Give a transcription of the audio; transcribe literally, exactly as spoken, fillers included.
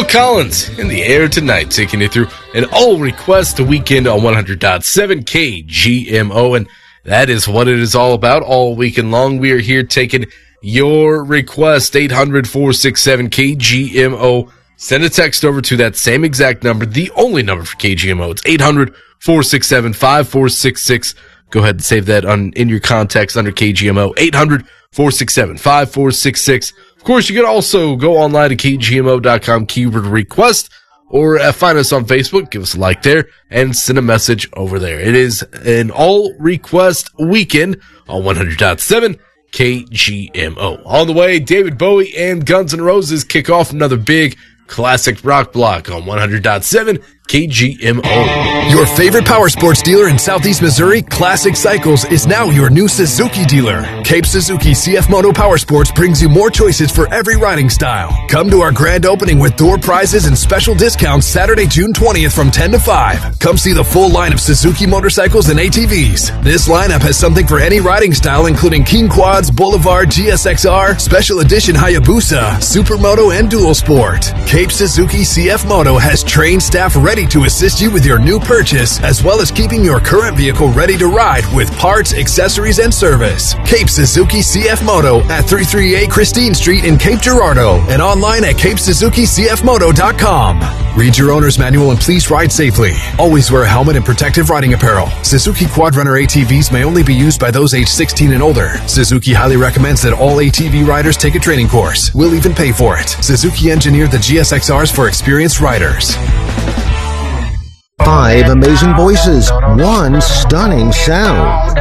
Phil Collins in the air tonight, taking you through an all-request weekend on one hundred point seven K G M O, and that is what it is all about all weekend long. We are here taking your request, eight hundred, four six seven, K G M O. Send a text over to that same exact number, the only number for K G M O. It's eight hundred, four six seven, five four six six. Go ahead and save that on in your contacts under K G M O, eight hundred, four six seven, five four six six. Of course, you can also go online to K G M O dot com, keyword request, or uh, find us on Facebook, give us a like there, and send a message over there. It is an all-request weekend on one hundred point seven K G M O. On the way, David Bowie and Guns N' Roses kick off another big classic rock block on one hundred point seven K G M O. Your favorite power sports dealer in Southeast Missouri, Classic Cycles, is now your new Suzuki dealer. Cape Suzuki C F Moto Power Sports brings you more choices for every riding style. Come to our grand opening with door prizes and special discounts Saturday, June twentieth from ten to five. Come see the full line of Suzuki motorcycles and A T Vs. This lineup has something for any riding style, including King Quads, Boulevard, G S X R, Special Edition Hayabusa, Supermoto, and Dual Sport. Cape Suzuki C F Moto has trained staff ready to assist you with your new purchase, as well as keeping your current vehicle ready to ride with parts, accessories, and service. Cape Suzuki C F Moto at three thirty-eight Christine Street in Cape Girardeau, and online at cape suzuki c f moto dot com. Read your owner's manual and please ride safely. Always wear a helmet and protective riding apparel. Suzuki Quadrunner A T Vs may only be used by those age sixteen and older. Suzuki highly recommends that all A T V riders take a training course. We'll even pay for it. Suzuki engineered the G S X Rs for experienced riders. Five amazing voices, one stunning sound.